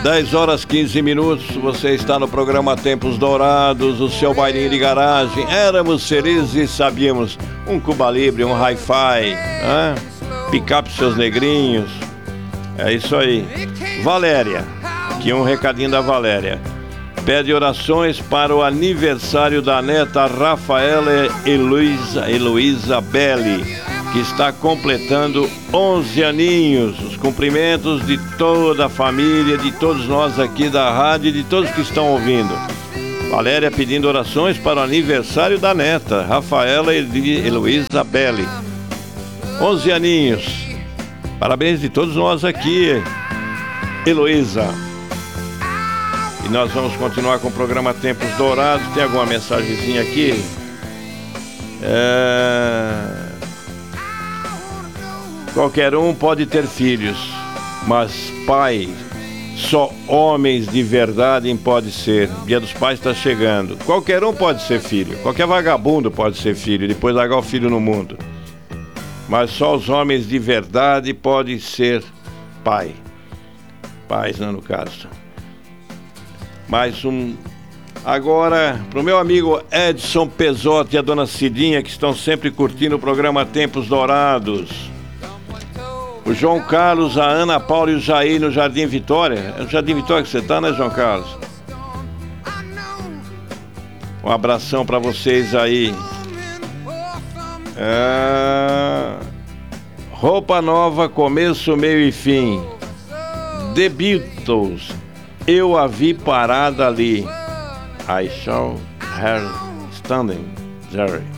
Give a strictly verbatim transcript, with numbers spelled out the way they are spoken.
dez horas quinze minutos, você está no programa Tempos Dourados, o seu bailinho de garagem. Éramos felizes e sabíamos. Um Cuba Libre, um Hi-Fi, né? Picape seus negrinhos. É isso aí. Valéria, aqui um recadinho da Valéria. Pede orações para o aniversário da neta Rafaela Heloísa, Heloísa Belli, que está completando onze aninhos. Os cumprimentos de toda a família, de todos nós aqui da rádio e de todos que estão ouvindo. Valéria pedindo orações para o aniversário da neta, Rafaela Heloísa Belli. onze aninhos. Parabéns de todos nós aqui, Heloísa. E nós vamos continuar com o programa Tempos Dourados. Tem alguma mensagenzinha aqui? É... Qualquer um pode ter filhos, mas pai, só homens de verdade pode ser. Dia dos Pais está chegando. Qualquer um pode ser filho, qualquer vagabundo pode ser filho, depois largar o filho no mundo. Mas só os homens de verdade podem ser pai. Pais, né, no caso. Mais um. Agora, pro meu amigo Edson Pesotti e a dona Cidinha, que estão sempre curtindo o programa Tempos Dourados. O João Carlos, a Ana Paula e o Jair no Jardim Vitória. É no Jardim Vitória que você tá, né, João Carlos? Um abração pra vocês aí. É... Roupa nova, começo, meio e fim. The Beatles. Eu a vi parada ali. I saw her standing there.